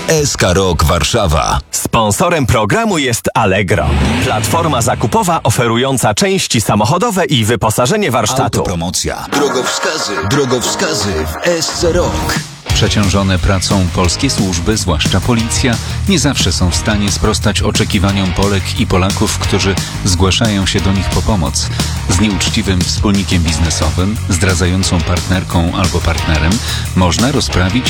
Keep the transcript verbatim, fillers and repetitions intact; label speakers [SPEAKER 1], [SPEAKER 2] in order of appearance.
[SPEAKER 1] S K Rok Warszawa.
[SPEAKER 2] Sponsorem programu jest Allegro, platforma zakupowa oferująca części samochodowe i wyposażenie warsztatu.
[SPEAKER 1] Autopromocja. Drogowskazy. Drogowskazy w S C Rok.
[SPEAKER 3] Przeciążone pracą polskie służby, zwłaszcza policja, nie zawsze są w stanie sprostać oczekiwaniom Polek i Polaków, którzy zgłaszają się do nich po pomoc. Z nieuczciwym wspólnikiem biznesowym, zdradzającą partnerką albo partnerem można rozprawić